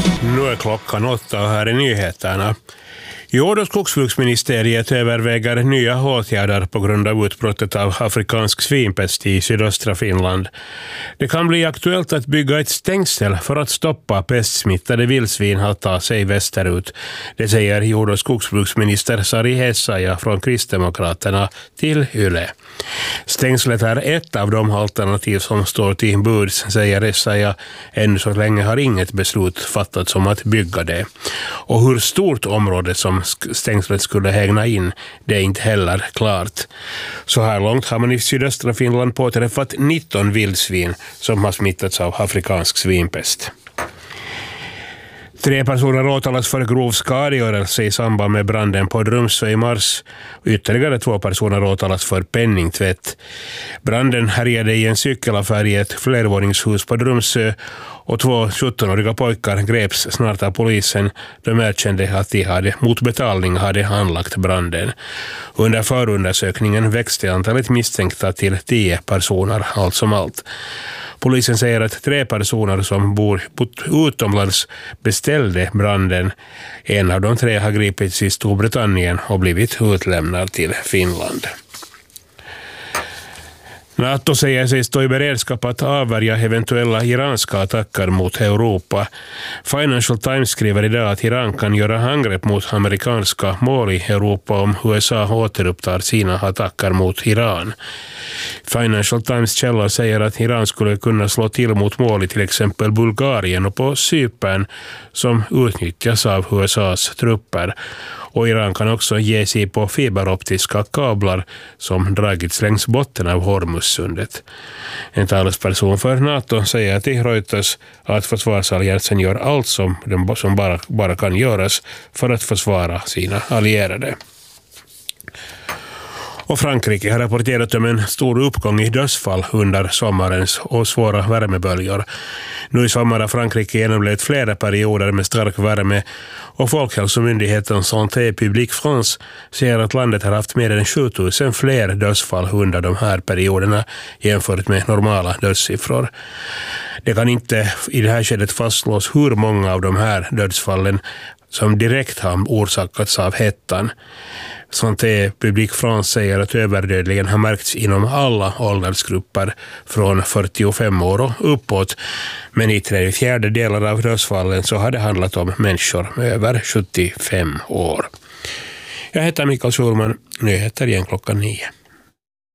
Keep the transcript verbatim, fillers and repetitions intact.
Nu är klockan åtta och här är nyheterna. Jord- och skogsbruksministeriet överväger nya åtgärder på grund av utbrottet av afrikansk svinpest i sydöstra Finland. Det kan bli aktuellt att bygga ett stängsel för att stoppa pestsmittade vildsvin att ta sig västerut. Det säger jord- och skogsbruksminister Sari Essayah från Kristdemokraterna till Yle. Stängslet är ett av de alternativ som står till buds, säger Essayah. Ännu så länge har inget beslut fattats om att bygga det. Och hur stort område som stängslet skulle hägna in, det är inte heller klart. Så här långt har man i sydöstra Finland påträffat nitton vildsvin som har smittats av afrikansk svinpest. Tre personer åtalas för grov skadegörelse i samband med branden på Drumsö i mars. Ytterligare två personer åtalas för penningtvätt. Branden härjade i en cykelaffär i ett flervåningshus på Drumsö och två sjuttonåriga pojkar greps snart av polisen. De erkände att de hade mot betalning hade anlagt branden. Under förundersökningen växte antalet misstänkta till tio personer allt som allt. Polisen säger att tre personer som bor utomlands beställde branden. En av de tre har gripits i Storbritannien och blivit utlämnad till Finland. NATO säger sig stå i beredskap att avvärja eventuella iranska attacker mot Europa. Financial Times skriver idag att Iran kan göra angrepp mot amerikanska mål i Europa om U S A återupptar sina attacker mot Iran. Financial Times källor säger att Iran skulle kunna slå till mot mål i till exempel Bulgarien och på Cypern som utnyttjas av U S A:s trupper. Och Iran kan också ge sig på fiberoptiska kablar som dragits längs botten av Hormuzsundet. En talesperson för NATO säger till Reuters att försvarsalliansen gör allt som, som bara, bara kan göras för att försvara sina allierade. Och Frankrike har rapporterat om en stor uppgång i dödsfall under sommarens och svåra värmeböljor. Nu i sommar har Frankrike genomlevt flera perioder med stark värme och Folkhälsomyndigheten Santé Publique France säger att landet har haft mer än sjutusen fler dödsfall under de här perioderna jämfört med normala dödssiffror. Det kan inte i det här skedet fastslås hur många av de här dödsfallen som direkt har orsakats av hettan. Santé Publique France säger att överdödligen har märkts inom alla åldersgrupper från fyrtiofem år och uppåt, men i tre fjärdedelar av dödsfallen så har det handlat om människor över sjuttiofem år. Jag heter Mikael Schulman, nyheter igen klockan nio.